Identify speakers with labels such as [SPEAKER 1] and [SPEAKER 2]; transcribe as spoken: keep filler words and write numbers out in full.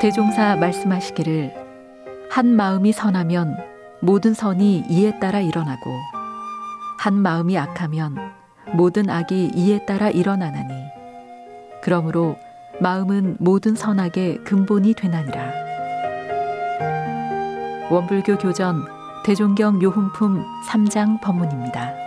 [SPEAKER 1] 대종사 말씀하시기를 한 마음이 선하면 모든 선이 이에 따라 일어나고 한 마음이 악하면 모든 악이 이에 따라 일어나나니 그러므로 마음은 모든 선악의 근본이 되나니라. 원불교 교전 대종경 요훈품 삼 장 법문입니다.